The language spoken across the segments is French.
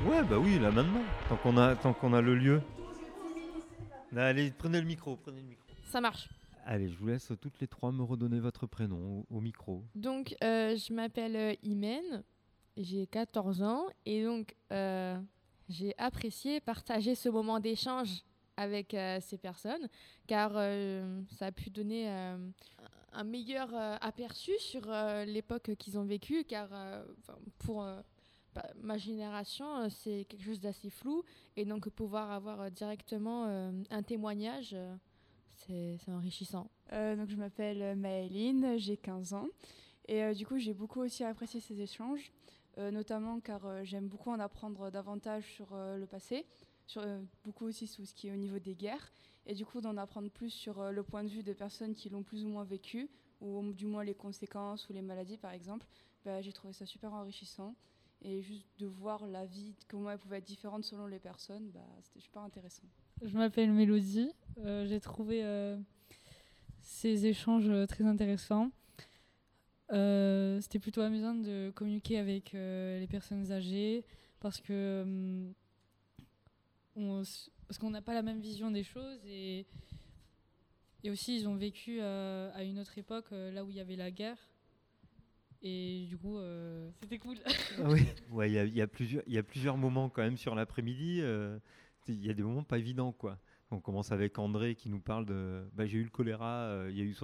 Ouais, bah oui, là maintenant, tant qu'on a le lieu. Là, allez, prenez le micro. Ça marche. Allez, je vous laisse toutes les trois me redonner votre prénom au micro. Donc, je m'appelle Imen, j'ai 14 ans et donc j'ai apprécié partager ce moment d'échange avec ces personnes car ça a pu donner un meilleur aperçu sur l'époque qu'ils ont vécue car pour ma génération, c'est quelque chose d'assez flou et donc pouvoir avoir directement un témoignage, c'est enrichissant. Donc je m'appelle Maëline, j'ai 15 ans. Et du coup, j'ai beaucoup aussi apprécié ces échanges, notamment car j'aime beaucoup en apprendre davantage sur le passé, sur, beaucoup aussi sur ce qui est au niveau des guerres, et du coup d'en apprendre plus sur le point de vue des personnes qui l'ont plus ou moins vécu, ou du moins les conséquences ou les maladies par exemple. J'ai trouvé ça super enrichissant. Et juste de voir la vie, comment elle pouvait être différente selon les personnes, c'était super intéressant. Je m'appelle Mélodie. J'ai trouvé ces échanges très intéressants. C'était plutôt amusant de communiquer avec les personnes âgées parce que parce qu'on n'a pas la même vision des choses et aussi ils ont vécu à une autre époque là où il y avait la guerre et du coup c'était cool. Ah oui, ouais, il y a plusieurs moments quand même sur l'après-midi. Il y a des moments pas évidents, quoi. On commence avec André qui nous parle de j'ai eu le choléra, il y a eu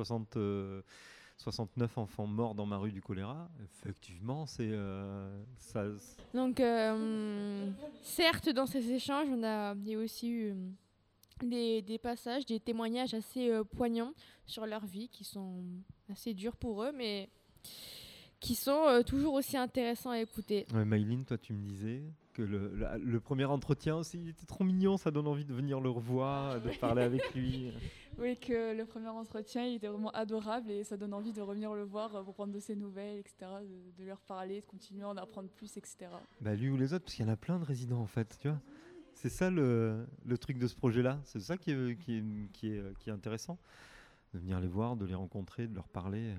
69 enfants morts dans ma rue du choléra. Effectivement, c'est ça. Donc, certes, dans ces échanges, il y a aussi eu des passages, des témoignages assez poignants sur leur vie, qui sont assez durs pour eux, mais qui sont toujours aussi intéressants à écouter. Ouais, Maïline, toi, tu me disais que le premier entretien aussi, il était trop mignon, ça donne envie de venir le revoir, de parler avec lui. Oui, que le premier entretien, il était vraiment adorable et ça donne envie de revenir le voir pour prendre de ses nouvelles, etc., de leur parler, de continuer à en apprendre plus, etc. Lui ou les autres, parce qu'il y en a plein de résidents en fait, tu vois. C'est ça le truc de ce projet-là, c'est ça qui est intéressant, de venir les voir, de les rencontrer, de leur parler.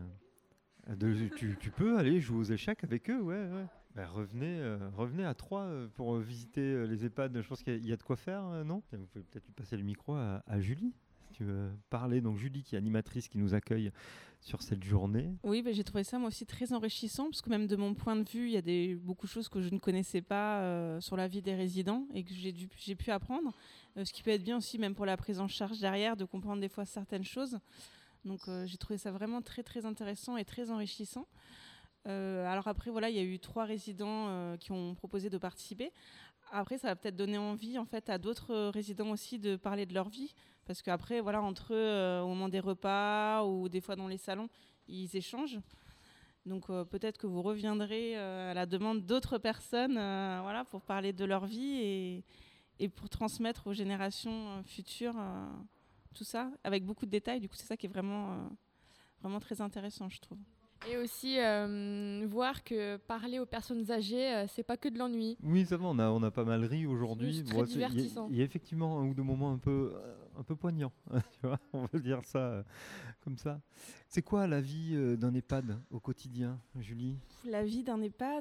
Tu peux aller jouer aux échecs avec eux, ouais, ouais. Revenez à 3 pour visiter les EHPAD. Je pense qu'il y a de quoi faire, non? Vous pouvez peut-être lui passer le micro à Julie, si tu veux parler. Donc Julie, qui est animatrice, qui nous accueille sur cette journée. Oui, j'ai trouvé ça moi aussi très enrichissant, parce que même de mon point de vue, il y a beaucoup de choses que je ne connaissais pas sur la vie des résidents et que j'ai pu apprendre. Ce qui peut être bien aussi, même pour la prise en charge derrière, de comprendre des fois certaines choses. Donc j'ai trouvé ça vraiment très très intéressant et très enrichissant. Alors après, voilà, il y a eu 3 résidents qui ont proposé de participer. Après, ça va peut-être donner envie en fait à d'autres résidents aussi de parler de leur vie, parce qu'après, voilà, entre eux, au moment des repas ou des fois dans les salons, ils échangent. Donc peut-être que vous reviendrez à la demande d'autres personnes, voilà, pour parler de leur vie et pour transmettre aux générations futures tout ça avec beaucoup de détails. Du coup, c'est ça qui est vraiment très intéressant, je trouve. Et aussi voir que parler aux personnes âgées, c'est pas que de l'ennui. Oui, ça va, on a pas mal ri aujourd'hui. C'est très divertissant. Il y a effectivement un ou deux moments un peu poignants, tu vois, on va dire ça comme ça. C'est quoi la vie d'un EHPAD au quotidien, Julie? La vie d'un EHPAD,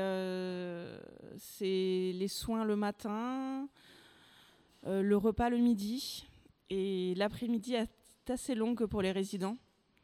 c'est les soins le matin, le repas le midi, et l'après-midi est assez longue pour les résidents.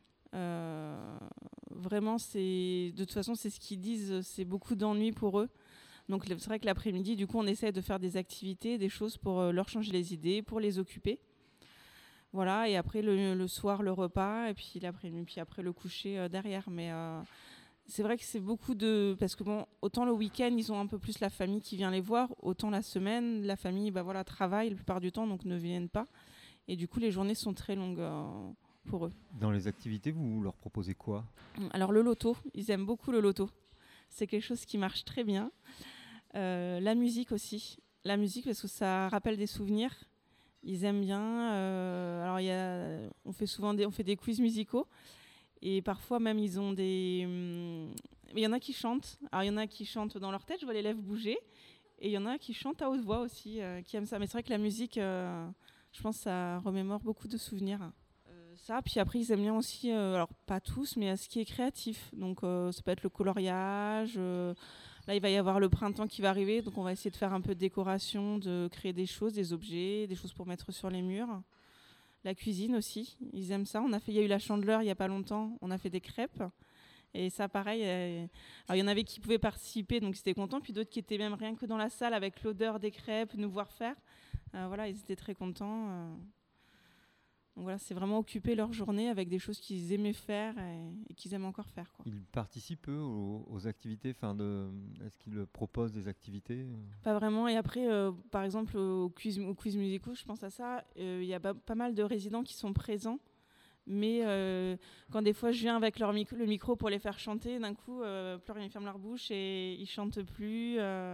Vraiment, de toute façon, c'est ce qu'ils disent, c'est beaucoup d'ennui pour eux. Donc c'est vrai que l'après-midi, du coup, on essaie de faire des activités, des choses pour leur changer les idées, pour les occuper. Voilà, et après le soir, le repas, et puis l'après-midi, puis après le coucher derrière. Mais c'est vrai que c'est beaucoup parce que bon, autant le week-end, ils ont un peu plus la famille qui vient les voir, autant la semaine, la famille travaille la plupart du temps, donc ne viennent pas. Et du coup, les journées sont très longues pour eux. Dans les activités, vous leur proposez quoi? Alors le loto, ils aiment beaucoup le loto. C'est quelque chose qui marche très bien. La musique aussi. La musique parce que ça rappelle des souvenirs. Ils aiment bien. Alors on fait des quiz musicaux. Et parfois même ils ont il y en a qui chantent. Alors il y en a qui chantent dans leur tête, je vois les lèvres bouger. Et il y en a qui chantent à haute voix aussi, qui aiment ça. Mais c'est vrai que la musique, je pense que ça remémore beaucoup de souvenirs. Ça, puis après ils aiment bien aussi, alors pas tous, mais ce qui est créatif. Donc ça peut être le coloriage, Là, il va y avoir le printemps qui va arriver, donc on va essayer de faire un peu de décoration, de créer des choses, des objets, des choses pour mettre sur les murs. La cuisine aussi, ils aiment ça. Il y a eu la Chandeleur il n'y a pas longtemps, on a fait des crêpes. Et ça, pareil, alors il y en avait qui pouvaient participer, donc ils étaient contents, puis d'autres qui étaient même rien que dans la salle avec l'odeur des crêpes, nous voir faire. Voilà, ils étaient très contents. Donc voilà, c'est vraiment occuper leur journée avec des choses qu'ils aimaient faire et qu'ils aiment encore faire, quoi. Ils participent eux aux activités, est-ce qu'ils proposent des activités? Pas vraiment. Et après, par exemple, au quiz musicaux, je pense à ça, il y a pas mal de résidents qui sont présents. Mais quand des fois je viens avec le micro pour les faire chanter, d'un coup, plus rien, ils ferment leur bouche et ils chantent plus.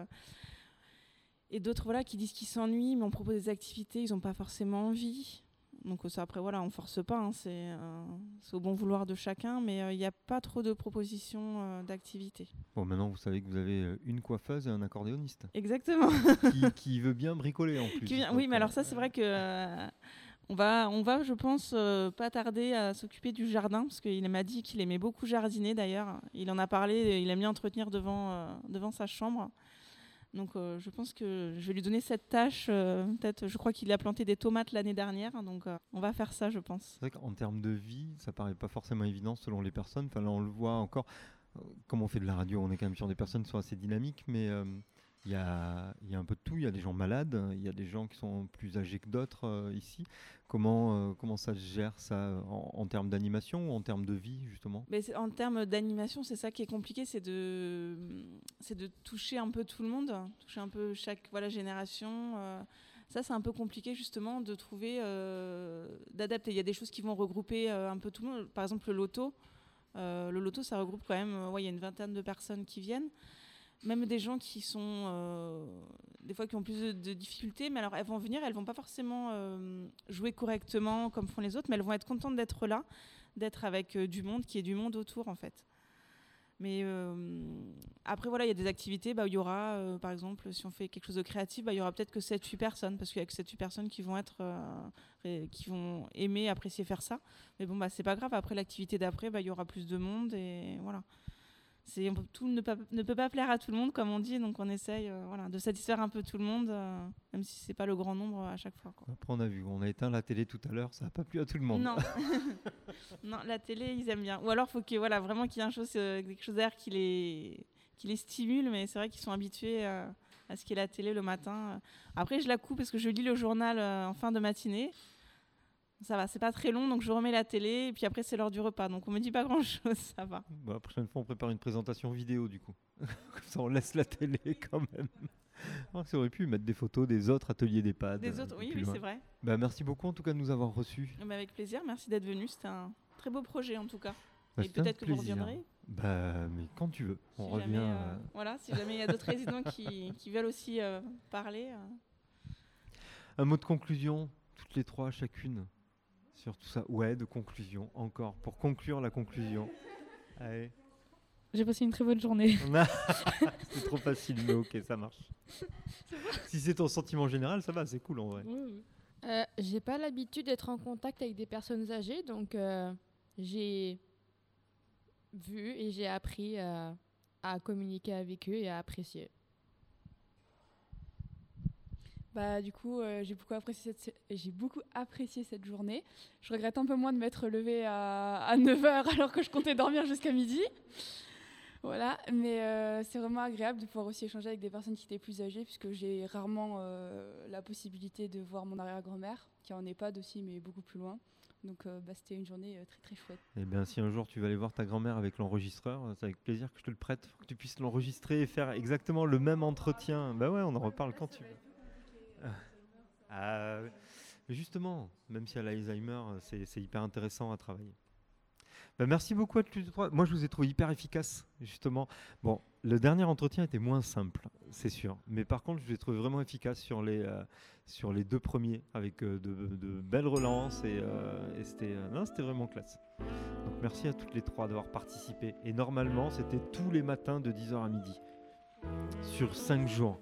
Et d'autres qui disent qu'ils s'ennuient, mais on propose des activités, ils n'ont pas forcément envie. Donc ça, après, on force pas, hein, c'est au bon vouloir de chacun, mais il n'y a pas trop de propositions d'activités. Bon, maintenant, vous savez que vous avez une coiffeuse et un accordéoniste. Exactement. qui veut bien bricoler en plus. Oui, mais alors ça, c'est vrai que... On va, je pense, pas tarder à s'occuper du jardin, parce qu'il m'a dit qu'il aimait beaucoup jardiner d'ailleurs. Il en a parlé, il aime bien entretenir devant sa chambre. Donc je pense que je vais lui donner cette tâche. Peut-être, je crois qu'il a planté des tomates l'année dernière, donc on va faire ça, je pense. C'est vrai qu'en termes de vie, ça paraît pas forcément évident selon les personnes. Enfin, là, on le voit encore. Comme on fait de la radio, on est quand même sur des personnes qui sont assez dynamiques, mais... Il y a un peu de tout, il y a des gens malades, il y a des gens qui sont plus âgés que d'autres ici. Comment ça se gère ça en termes d'animation ou en termes de vie justement? Mais en termes d'animation, c'est ça qui est compliqué, c'est de toucher un peu tout le monde, toucher un peu chaque génération. Ça, c'est un peu compliqué justement de trouver, d'adapter. Il y a des choses qui vont regrouper un peu tout le monde. Par exemple, le loto. Le loto, ça regroupe quand même, il y a une vingtaine de personnes qui viennent. Même des gens qui sont des fois qui ont plus de difficultés, mais alors elles vont venir, elles vont pas forcément jouer correctement comme font les autres, mais elles vont être contentes d'être là, d'être avec du monde, qui est du monde autour en fait. Mais après il y a des activités, il y aura par exemple si on fait quelque chose de créatif, il y aura peut-être que 7-8 personnes, parce qu'il y a que 7-8 personnes qui vont qui vont aimer, apprécier faire ça. Mais bon c'est pas grave, après l'activité d'après, il y aura plus de monde et voilà. Tout ne peut pas plaire à tout le monde, comme on dit, donc on essaye de satisfaire un peu tout le monde, même si c'est pas le grand nombre à chaque fois, quoi. Après, on a éteint la télé tout à l'heure, ça n'a pas plu à tout le monde. Non, non, la télé, ils aiment bien. Ou alors, il faut vraiment qu'il y ait quelque chose derrière qui les stimule, mais c'est vrai qu'ils sont habitués à ce qu'il y ait la télé le matin. Après, je la coupe parce que je lis le journal en fin de matinée. Ça va, c'est pas très long, donc je remets la télé, et puis après c'est l'heure du repas, donc on me dit pas grand-chose, ça va. La prochaine fois, on prépare une présentation vidéo, du coup. Comme ça, on laisse la télé quand même. Ça aurait pu mettre des photos des autres ateliers d'EHPAD. Des autres, oui, c'est vrai. Merci beaucoup en tout cas de nous avoir reçus. Avec plaisir, merci d'être venu, c'était un très beau projet en tout cas. Et peut-être que vous reviendrez. Mais quand tu veux, on revient. Si jamais il y a d'autres résidents qui veulent aussi parler. Un mot de conclusion, toutes les trois, chacune. Sur tout ça, de conclusion, encore, pour conclure la conclusion. Allez. J'ai passé une très bonne journée. C'est trop facile, mais ok, ça marche. Si c'est ton sentiment général, ça va, c'est cool en vrai. J'ai pas l'habitude d'être en contact avec des personnes âgées, donc j'ai vu et j'ai appris à communiquer avec eux et à apprécier. Du coup, j'ai beaucoup apprécié cette journée. Je regrette un peu moins de m'être levée à 9h alors que je comptais dormir jusqu'à midi. Voilà, mais c'est vraiment agréable de pouvoir aussi échanger avec des personnes qui étaient plus âgées, puisque j'ai rarement la possibilité de voir mon arrière-grand-mère, qui est en EHPAD aussi, mais beaucoup plus loin. Donc c'était une journée très très chouette. Eh bien, si un jour tu vas aller voir ta grand-mère avec l'enregistreur, c'est avec plaisir que je te le prête, pour que tu puisses l'enregistrer et faire exactement le même entretien. On en reparle quand tu veux. Mais justement, même si elle a Alzheimer, c'est hyper intéressant à travailler. Merci beaucoup à tous les trois. Moi, je vous ai trouvé hyper efficaces, justement. Bon, le dernier entretien était moins simple, c'est sûr. Mais par contre, je vous ai trouvé vraiment efficace sur les deux premiers, avec de belles relances. Et c'était vraiment classe. Donc, merci à toutes les trois d'avoir participé. Et normalement, c'était tous les matins de 10h à midi, sur 5 jours.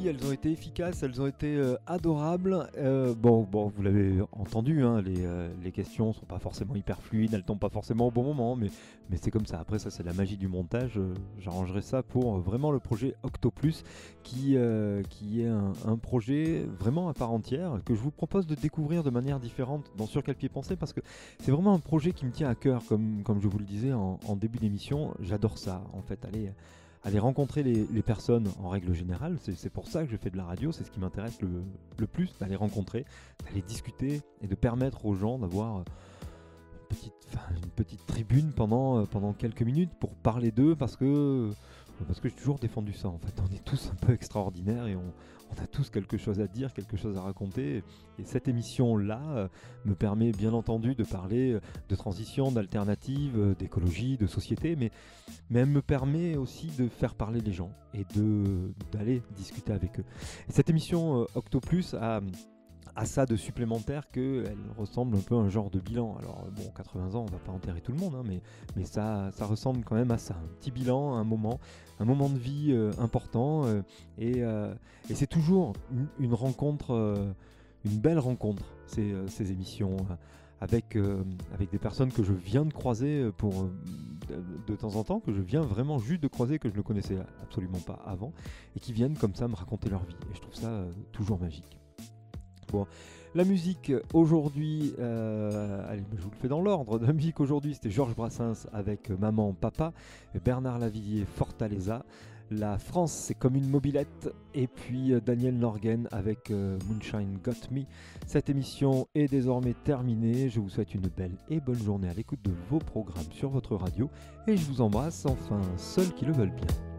elles ont été efficaces, elles ont été adorables. Bon, vous l'avez entendu, hein, les questions sont pas forcément hyper fluides, elles tombent pas forcément au bon moment, mais c'est comme ça. Après ça, c'est la magie du montage. J'arrangerai ça pour vraiment le projet Octoplus, qui est un projet vraiment à part entière, que je vous propose de découvrir de manière différente dans Sur quel pied penser, parce que c'est vraiment un projet qui me tient à cœur, comme je vous le disais en début d'émission. J'adore ça, en fait, aller rencontrer les personnes en règle générale. C'est pour ça que je fais de la radio, c'est ce qui m'intéresse le plus, d'aller rencontrer, d'aller discuter et de permettre aux gens d'avoir une petite tribune pendant quelques minutes pour parler d'eux, parce que j'ai toujours défendu ça. En fait, on est tous un peu extraordinaires et on a tous quelque chose à dire, quelque chose à raconter. Et cette émission-là me permet bien entendu de parler de transition, d'alternative, d'écologie, de société, mais elle me permet aussi de faire parler les gens et d'aller discuter avec eux. Et cette émission Octoplus a ça de supplémentaire qu'elle ressemble un peu à un genre de bilan. Alors 80 ans, on va pas enterrer tout le monde, hein, mais ça ressemble quand même à ça. Un petit bilan, un moment de vie important, et c'est toujours une rencontre, une belle rencontre, ces émissions, avec des personnes que je viens de croiser de temps en temps, que je viens vraiment juste de croiser, que je ne connaissais absolument pas avant, et qui viennent comme ça me raconter leur vie. Et je trouve ça toujours magique. Bon, la musique aujourd'hui, allez, je vous le fais dans l'ordre. La musique aujourd'hui, c'était Georges Brassens avec Maman, Papa, Bernard Lavillier, Fortaleza. La France, c'est comme une mobilette. Et puis Daniel Norguen avec Moonshine Got Me. Cette émission est désormais terminée. Je vous souhaite une belle et bonne journée à l'écoute de vos programmes sur votre radio. Et je vous embrasse, enfin, ceux qui le veulent bien.